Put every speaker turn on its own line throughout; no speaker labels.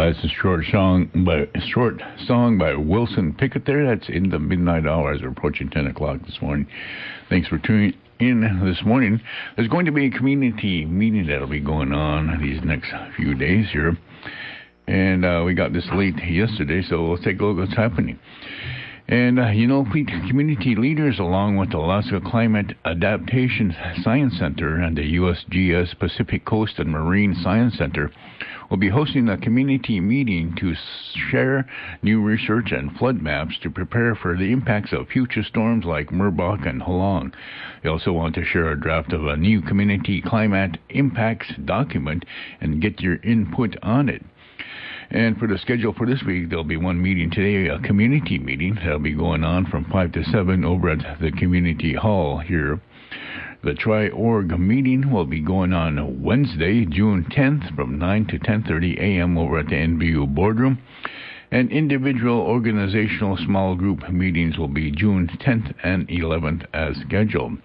That's a short song by Wilson Pickett there. That's in the midnight hours. We're approaching 10 o'clock this morning. Thanks for tuning in this morning. There's going to be a community meeting that'll be going on these next few days here. And we got this late yesterday, so let's take a look at what's happening. And, community leaders, along with the Alaska Climate Adaptation Science Center and the USGS Pacific Coast and Marine Science Center, will be hosting a community meeting to share new research and flood maps to prepare for the impacts of future storms like Merbok and Halong. They also want to share a draft of a new community climate impacts document and get your input on it. And for the schedule for this week, there'll be one meeting today, a community meeting that'll be going on from 5 to 7 over at the community hall here. The Tri-Org meeting will be going on Wednesday, June 10th from 9 to 10:30 a.m. over at the NBU boardroom. And individual organizational small group meetings will be June 10th and 11th as scheduled.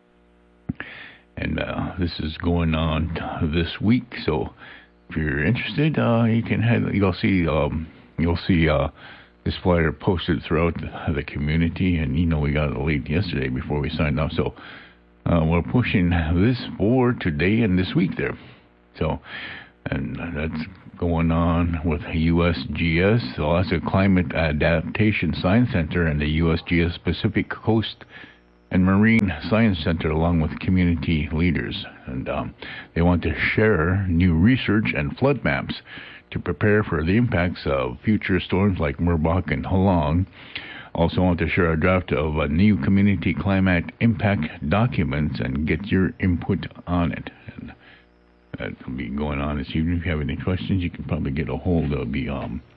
And this is going on this week, so if you're interested, you can head. You'll see this flyer posted throughout the community, and we got it late yesterday before we signed off. So we're pushing this for today and this week there. So, and that's going on with USGS, the Alaska Climate Adaptation Science Center, and the USGS Pacific Coast and Marine Science Center, along with community leaders. And they want to share new research and flood maps to prepare for the impacts of future storms like Merbok and Halong. Also want to share a draft of a new community climate impact document and get your input on it. And that will be going on this evening. If you have any questions, you can probably get a hold of the,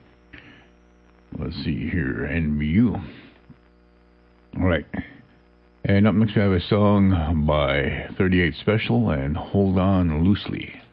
let's see here, NBU. All right. And up next we have a song by 38 Special and Hold On Loosely.